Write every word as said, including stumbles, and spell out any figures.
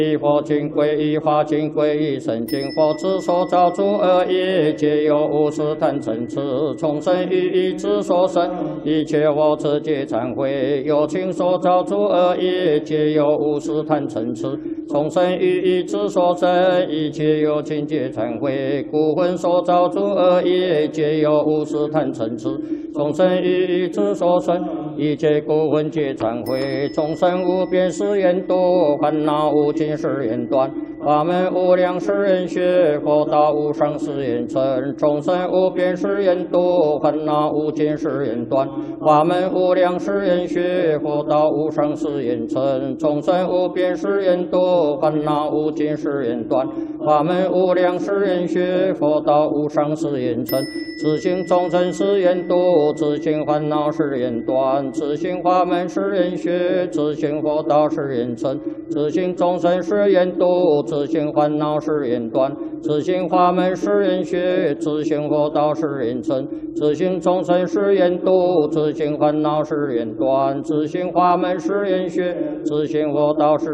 一佛经归一法经归一圣经，佛之所造诸恶业，皆有无始贪嗔痴，从生于意之所生，一切我自皆忏悔。有情所造诸恶业，皆有无始贪嗔痴，从生于意之所生，一切有情皆忏悔。故魂所造诸恶业，皆有无始贪嗔痴，从生于意之所生，一切故魂皆忏悔。众生无边誓愿度，烦恼无尽誓愿断，法门无量誓愿学，佛道无上誓愿成。众生无边誓愿度，烦恼无尽誓愿断，法门无量誓愿学，佛道无上誓愿成。众生无边誓愿度，烦恼无尽誓愿断，法门无量誓愿学，佛道无上誓愿成。自性众生誓愿度，自性烦恼誓愿断，自性法门誓愿学，自性佛道誓愿成。自性众生誓愿度，自性烦恼誓愿断，自性法门誓愿学，自性佛道誓愿成。自性众生誓愿度，自性烦恼誓愿断，自性法门誓愿学，自性佛道誓